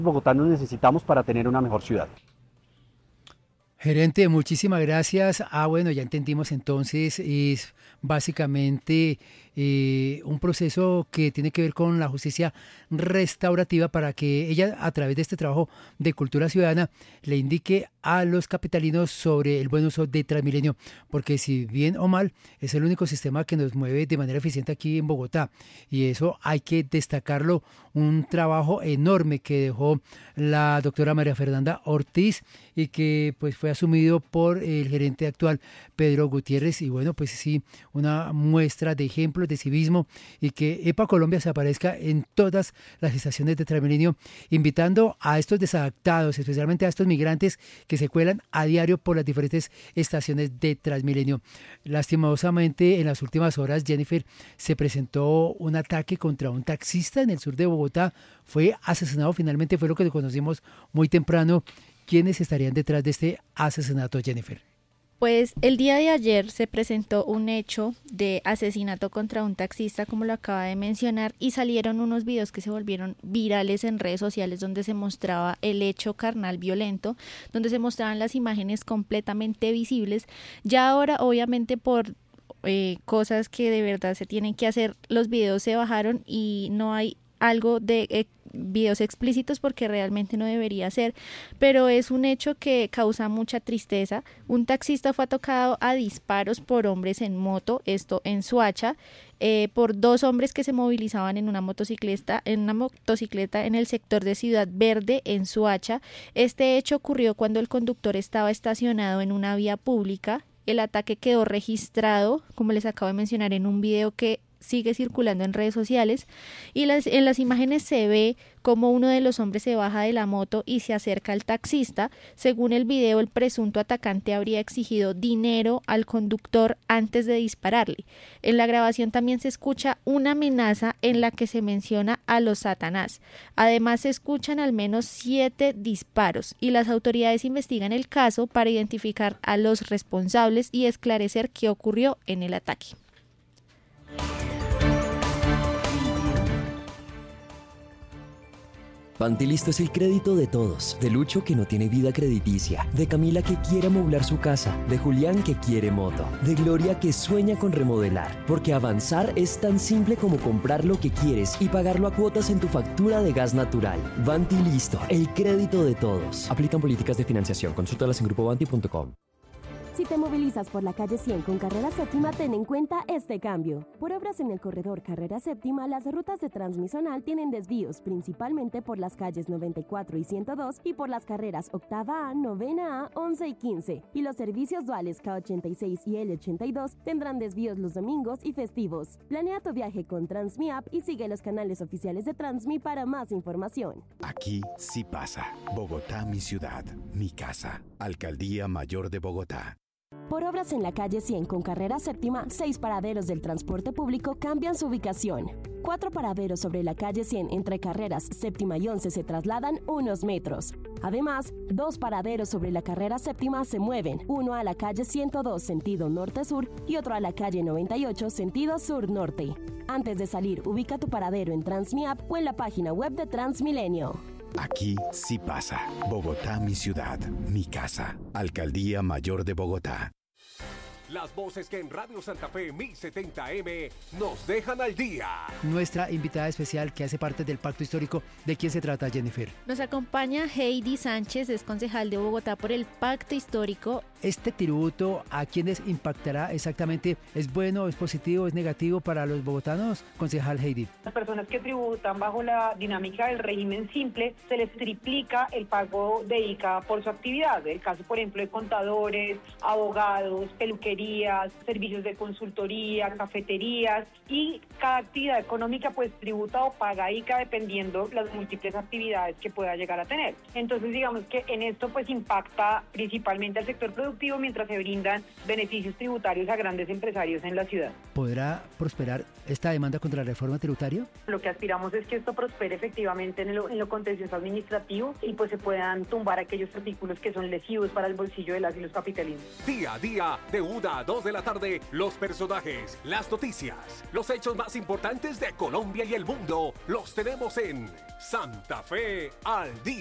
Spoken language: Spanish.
bogotanos necesitamos para tener una mejor ciudad. Gerente, muchísimas gracias. Bueno, ya entendimos entonces, es básicamente un proceso que tiene que ver con la justicia restaurativa para que ella, a través de este trabajo de cultura ciudadana, le indique a los capitalinos sobre el buen uso de Transmilenio, porque si bien o mal, es el único sistema que nos mueve de manera eficiente aquí en Bogotá, y eso hay que destacarlo, un trabajo enorme que dejó la doctora María Fernanda Ortiz y que pues fue asumido por el gerente actual Pedro Gutiérrez, y bueno, pues sí, una muestra de ejemplos de civismo, y que EPA Colombia se aparezca en todas las estaciones de Transmilenio, invitando a estos desadaptados, especialmente a estos migrantes que se cuelan a diario por las diferentes estaciones de Transmilenio. Lastimosamente, en las últimas horas, Jennifer, se presentó un ataque contra un taxista en el sur de Bogotá, fue asesinado finalmente, fue lo que conocimos muy temprano. ¿Quiénes estarían detrás de este asesinato, Jennifer? Pues el día de ayer se presentó un hecho de asesinato contra un taxista, como lo acaba de mencionar, y salieron unos videos que se volvieron virales en redes sociales donde se mostraba el hecho carnal violento, donde se mostraban las imágenes completamente visibles. Ya ahora, obviamente, por cosas que de verdad se tienen que hacer, los videos se bajaron y no hay algo de videos explícitos porque realmente no debería ser, pero es un hecho que causa mucha tristeza. Un taxista fue atacado a disparos por hombres en moto, esto en Soacha, por dos hombres que se movilizaban en una motocicleta en el sector de Ciudad Verde en Soacha. Este hecho ocurrió cuando el conductor estaba estacionado en una vía pública. El ataque quedó registrado, como les acabo de mencionar, en un video que sigue circulando en redes sociales, y en las imágenes se ve como uno de los hombres se baja de la moto y se acerca al taxista. Según el video, el presunto atacante habría exigido dinero al conductor antes de dispararle. En la grabación también se escucha una amenaza en la que se menciona a los Satanás. Además, se escuchan al menos 7 disparos, y las autoridades investigan el caso para identificar a los responsables y esclarecer qué ocurrió en el ataque. Pantilisto es el crédito de todos, de Lucho que no tiene vida crediticia, de Camila que quiere amoblar su casa, de Julián que quiere moto, de Gloria que sueña con remodelar, porque avanzar es tan simple como comprar lo que quieres y pagarlo a cuotas en tu factura de gas natural. Pantilisto, el crédito de todos. Aplican políticas de financiación. Consúltalas en grupobanti.com. Si te movilizas por la calle 100 con Carrera Séptima, ten en cuenta este cambio. Por obras en el corredor Carrera Séptima, las rutas de Transmisonal tienen desvíos, principalmente por las calles 94 y 102 y por las carreras Octava A, Novena A, 11 y 15. Y los servicios duales K86 y L82 tendrán desvíos los domingos y festivos. Planea tu viaje con Transmi-App y sigue los canales oficiales de Transmi para más información. Aquí sí pasa. Bogotá, mi ciudad, mi casa. Alcaldía Mayor de Bogotá. Por obras en la calle 100 con Carrera Séptima, 6 paraderos del transporte público cambian su ubicación. 4 paraderos sobre la calle 100 entre Carreras Séptima y 11 se trasladan unos metros. Además, 2 paraderos sobre la Carrera Séptima se mueven, uno a la calle 102 sentido norte-sur y otro a la calle 98 sentido sur-norte. Antes de salir, ubica tu paradero en Transmi-App o en la página web de Transmilenio. Aquí sí pasa. Bogotá, mi ciudad, mi casa. Alcaldía Mayor de Bogotá. Las voces que en Radio Santa Fe 1070M nos dejan al día. Nuestra invitada especial que hace parte del Pacto Histórico, ¿de quién se trata, Jennifer? Nos acompaña Heidi Sánchez, es concejal de Bogotá por el Pacto Histórico. ¿Este tributo a quiénes impactará exactamente? ¿Es bueno, es positivo, es negativo para los bogotanos? Concejal Heidi. Las personas que tributan bajo la dinámica del régimen simple, se les triplica el pago de ICA por su actividad. El caso, por ejemplo, de contadores, abogados, peluquerías, servicios de consultoría, cafeterías, y cada actividad económica pues tributa o paga ICA dependiendo las múltiples actividades que pueda llegar a tener. Entonces digamos que en esto pues impacta principalmente al sector productivo, productivo mientras se brindan beneficios tributarios a grandes empresarios en la ciudad. ¿Podrá prosperar esta demanda contra la reforma tributaria? Lo que aspiramos es que esto prospere efectivamente en lo contencioso administrativo y pues se puedan tumbar aquellos artículos que son lesivos para el bolsillo de las y los capitalinos. Día a día, de 1 a 2 de la tarde, los personajes, las noticias, los hechos más importantes de Colombia y el mundo, los tenemos en Santa Fe al Día.